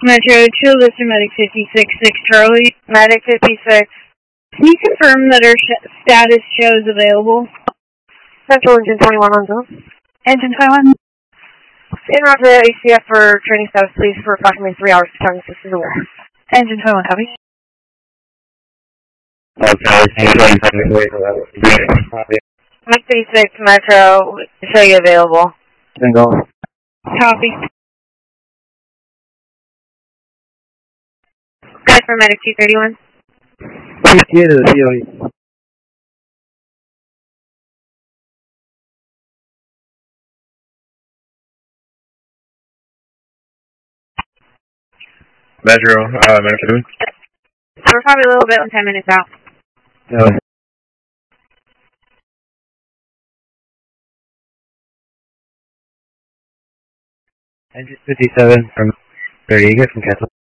Metro, Chill Lister, Medic 56-6 Charlie. Medic 56. Can you confirm that our status shows available? Central Engine 21 on zone. Engine 21. In route to ACF for training status, please, for approximately 3 hours. Time 6 is aware. Engine 21, copy. Mike 56, Metro, show you available. Single. Copy. Guys for Medic 231. 58 to the COE. Metro, Medic. We're probably a little bit 10 minutes out. No. Engine 57 from 30 from Castle.